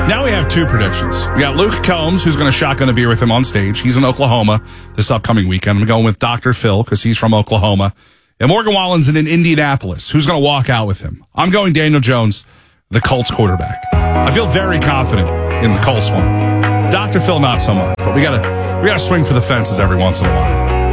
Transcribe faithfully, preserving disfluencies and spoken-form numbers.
Now we have two predictions. We got Luke Combs, who's going to shotgun a beer with him on stage. He's in Oklahoma this upcoming weekend. I'm going with Doctor Phil because he's from Oklahoma. And Morgan Wallen's in Indianapolis. Who's going to walk out with him? I'm going Daniel Jones, the Colts quarterback. I feel very confident in the Colts one. Doctor Phil, not so much. But we got to we got to swing for the fences every once in a while.